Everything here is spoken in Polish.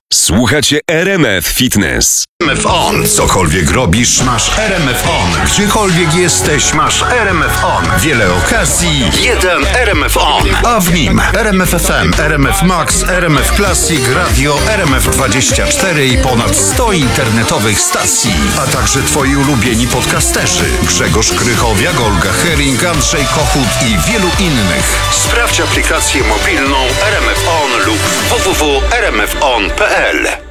Słuchacie RMF Fitness. RMF On. Cokolwiek robisz, masz RMF On. Gdziekolwiek jesteś, masz RMF On. Wiele okazji, jeden RMF On. A w nim RMF FM, RMF Max, RMF Classic, Radio, RMF24 i ponad 100 internetowych stacji. A także twoi ulubieni podcasterzy. Grzegorz Krychowiak, Olga Hering, Andrzej Kochut i wielu innych. Sprawdź aplikację mobilną RMF On lub www.rmfon.pl.